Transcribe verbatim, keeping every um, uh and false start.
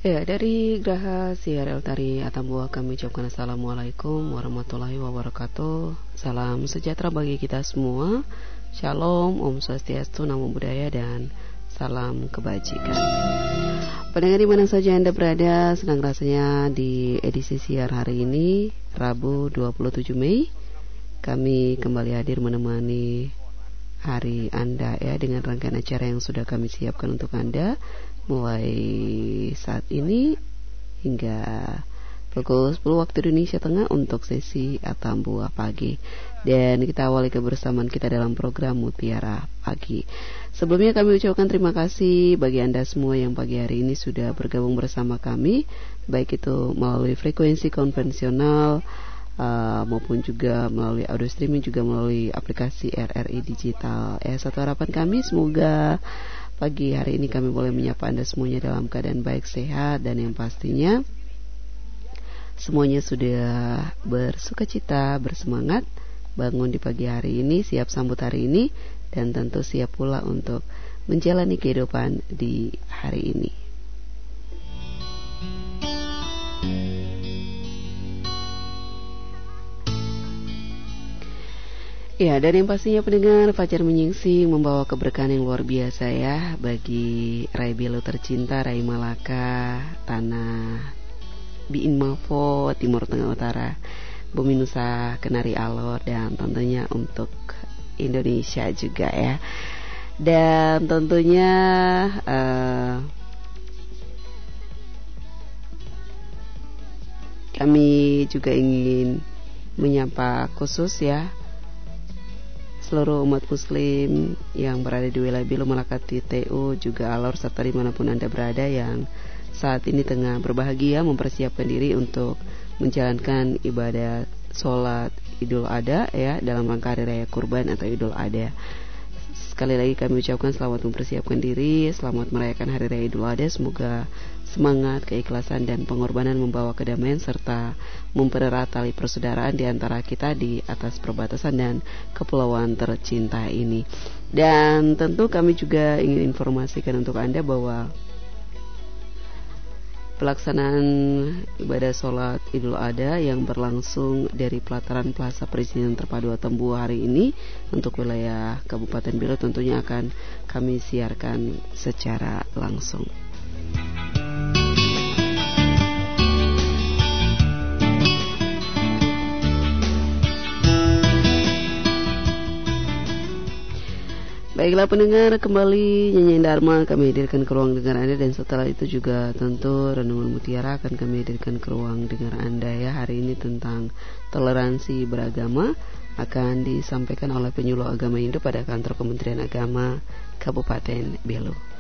Ya, dari Graha Siar Tari Atambua kami ucapkan Assalamualaikum warahmatullahi wabarakatuh. Salam sejahtera bagi kita semua. Shalom, Om Swastiastu, Namo Buddhaya, dan salam kebajikan. Pendengar di mana saja Anda berada, senang rasanya di edisi siar hari ini, Rabu dua puluh tujuh Mei, kami kembali hadir menemani hari Anda ya, dengan rangkaian acara yang sudah kami siapkan untuk Anda mulai saat ini hingga pukul sepuluh waktu Indonesia Tengah untuk sesi Atambua pagi. Dan kita awali kebersamaan kita dalam program Mutiara Pagi. Sebelumnya kami ucapkan terima kasih bagi Anda semua yang pagi hari ini sudah bergabung bersama kami, baik itu melalui frekuensi konvensional uh, maupun juga melalui audio streaming, juga melalui aplikasi R R I Digital. Ya, satu harapan kami semoga pagi hari ini kami boleh menyapa Anda semuanya dalam keadaan baik, sehat, dan yang pastinya semuanya sudah bersukacita, bersemangat bangun di pagi hari ini, siap sambut hari ini, dan tentu siap pula untuk menjalani kehidupan di hari ini. Ya, dan yang pastinya pendengar, Fajar Menyingsing membawa keberkahan yang luar biasa ya bagi Rai Belu tercinta, Rai Malaka, Tanah Biin Mafo, Timur Tengah Utara, Bumi Nusa, Kenari Alor, dan tentunya untuk Indonesia juga ya. Dan tentunya uh, kami juga ingin menyapa khusus ya seluruh umat muslim yang berada di wilayah Belu, Malaka, T U, juga Alor, serta dimanapun Anda berada yang saat ini tengah berbahagia mempersiapkan diri untuk menjalankan ibadah sholat Idul Adha ya, dalam rangka Hari Raya Kurban atau Idul Adha. Sekali lagi kami ucapkan selamat mempersiapkan diri, selamat merayakan Hari Raya Idul Adha. Semoga semangat, keikhlasan, dan pengorbanan membawa kedamaian serta mempererat tali persaudaraan di antara kita di atas perbatasan dan kepulauan tercinta ini. Dan tentu kami juga ingin informasikan untuk Anda bahwa pelaksanaan ibadah sholat Idul Adha yang berlangsung dari pelataran Plaza Presiden Terpadu Atambua hari ini untuk wilayah Kabupaten Belu tentunya akan kami siarkan secara langsung. Baiklah pendengar, kembali Nyanyi Dharma kami hadirkan ke ruang dengar Anda, dan setelah itu juga tentu Renungan Mutiara akan kami hadirkan ke ruang dengar Anda ya. Hari ini tentang toleransi beragama akan disampaikan oleh penyuluh agama Hindu pada kantor Kementerian Agama Kabupaten Belu.